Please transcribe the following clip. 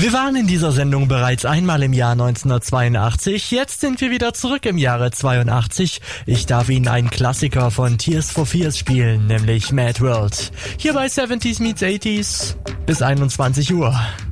Wir waren in dieser Sendung bereits einmal im Jahr 1982, jetzt sind wir wieder zurück im Jahre 82. Ich darf Ihnen einen Klassiker von Tears for Fears spielen, nämlich Mad World. Hier bei 70s meets 80s bis 21 Uhr.